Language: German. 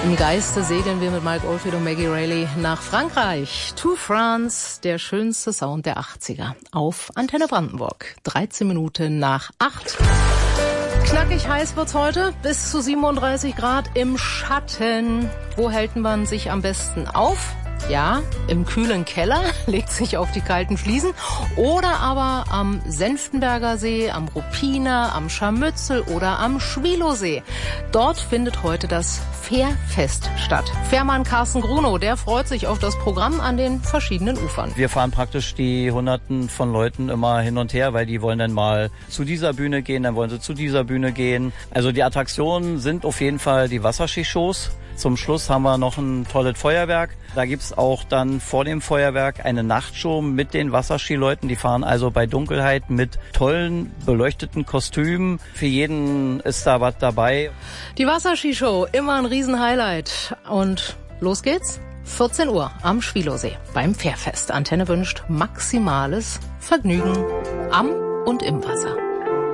Im Geiste segeln wir mit Mike Oldfield und Maggie Reilly nach Frankreich. To France, der schönste Sound der 80er. Auf Antenne Brandenburg. 13 Minuten nach 8. Knackig heiß wird's heute. Bis zu 37 Grad im Schatten. Wo hält man sich am besten auf? Ja, im kühlen Keller, legt sich auf die kalten Fliesen, oder aber am Senftenberger See, am Ruppiner, am Scharmützel oder am Schwielowsee. Dort findet heute das Fährfest statt. Fährmann Carsten Grunow, der freut sich auf das Programm an den verschiedenen Ufern. Wir fahren praktisch die Hunderten von Leuten immer hin und her, weil die wollen dann mal zu dieser Bühne gehen, dann wollen sie zu dieser Bühne gehen. Also die Attraktionen sind auf jeden Fall die Wasserskishows. Zum Schluss haben wir noch ein tolles Feuerwerk. Da gibt's auch dann vor dem Feuerwerk eine Nachtshow mit den Wasserskileuten. Die fahren also bei Dunkelheit mit tollen, beleuchteten Kostümen. Für jeden ist da was dabei. Die Wasserskishow, immer ein Riesenhighlight. Und los geht's. 14 Uhr am Schwielowsee beim Fährfest. Antenne wünscht maximales Vergnügen am und im Wasser.